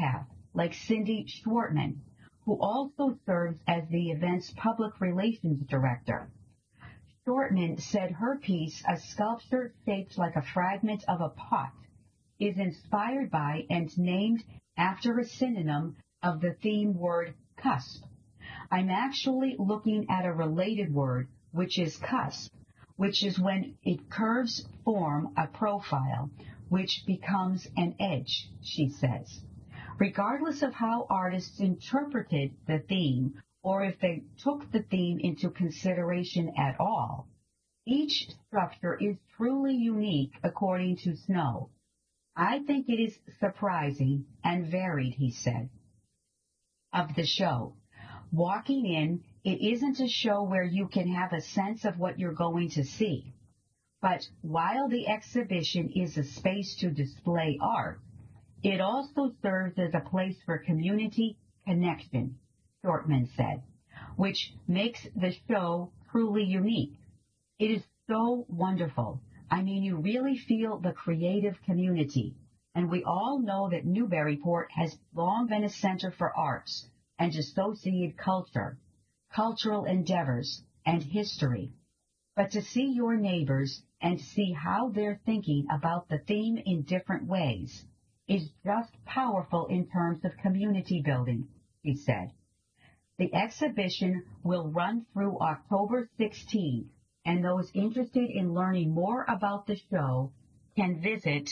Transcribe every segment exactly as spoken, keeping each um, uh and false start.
staff, like Cindy Schwartman, who also serves as the event's public relations director. Schwartman said her piece, a sculpture shaped like a fragment of a pot, is inspired by and named after a synonym of the theme word cusp. I'm actually looking at a related word, which is cusp, which is when it curves form a profile, which becomes an edge, she says. Regardless of how artists interpreted the theme, or if they took the theme into consideration at all, each structure is truly unique according to Snow. I think it is surprising and varied, he said, of the show. Walking in, it isn't a show where you can have a sense of what you're going to see. But while the exhibition is a space to display art, it also serves as a place for community connection, Shortman said, which makes the show truly unique. It is so wonderful. I mean, you really feel the creative community. And we all know that Newburyport has long been a center for arts and associated culture, cultural endeavors, and history. But to see your neighbors and see how they're thinking about the theme in different ways is just powerful in terms of community building, he said. The exhibition will run through October sixteenth, and those interested in learning more about the show can visit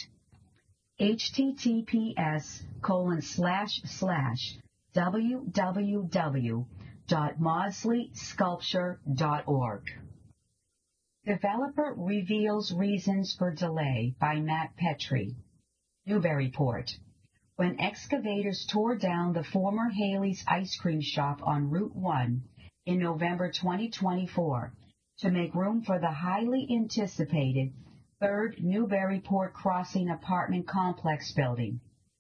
https colon slash slash www dot maudsley sculpture dot org. Developer reveals reasons for delay by Matt Petrie, Newburyport. When excavators tore down the former Haley's ice cream shop on Route one in November twenty twenty-four to make room for the highly anticipated third Newburyport Crossing apartment complex building,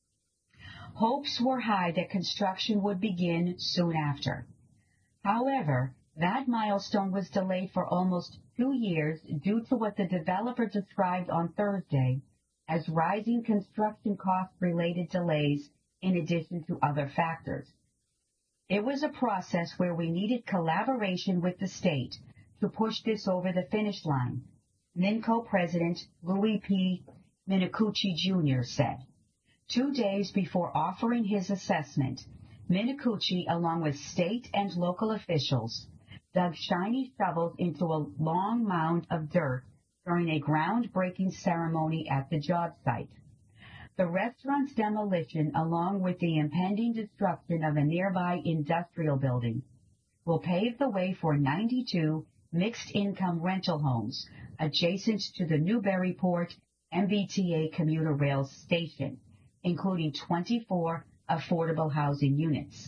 hopes were high that construction would begin soon after. However, that milestone was delayed for almost two years due to what the developer described on Thursday as rising construction cost-related delays in addition to other factors. It was a process where we needed collaboration with the state to push this over the finish line, Minco President Louis P. Minicucci Junior said. Two days before offering his assessment, Minicucci, along with state and local officials, dug shiny shovels into a long mound of dirt during a groundbreaking ceremony at the job site. The restaurant's demolition, along with the impending destruction of a nearby industrial building, will pave the way for ninety-two mixed-income rental homes adjacent to the Newburyport M B T A commuter rail station, including twenty-four affordable housing units.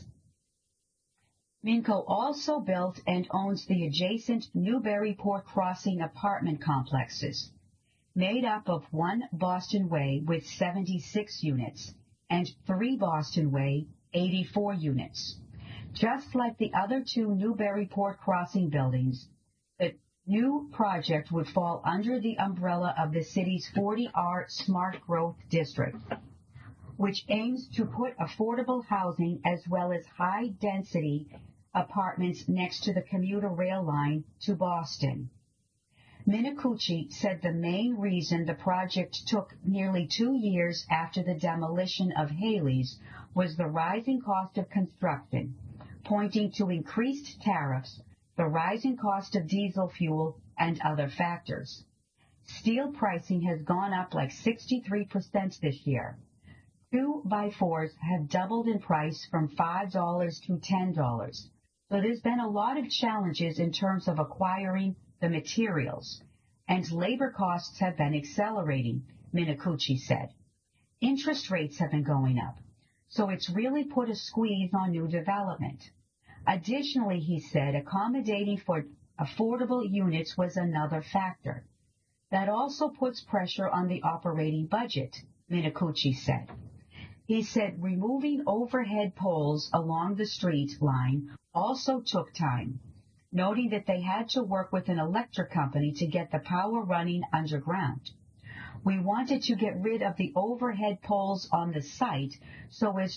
Minco also built and owns the adjacent Newburyport Crossing apartment complexes, made up of one Boston Way with seventy-six units and three Boston Way, eighty-four units. Just like the other two Newburyport Crossing buildings, the new project would fall under the umbrella of the city's forty R Smart Growth District, which aims to put affordable housing as well as high-density apartments next to the commuter rail line to Boston. Minicucci said the main reason the project took nearly two years after the demolition of Haley's was the rising cost of construction, pointing to increased tariffs, the rising cost of diesel fuel, and other factors. Steel pricing has gone up like sixty-three percent this year. Two by fours have doubled in price from five dollars to ten dollars. So there's been a lot of challenges in terms of acquiring the materials, and labor costs have been accelerating, Minicucci said. Interest rates have been going up, so it's really put a squeeze on new development. Additionally, he said, accommodating for affordable units was another factor. That also puts pressure on the operating budget, Minicucci said. He said removing overhead poles along the street line also took time, noting that they had to work with an electric company to get the power running underground. We wanted to get rid of the overhead poles on the site so as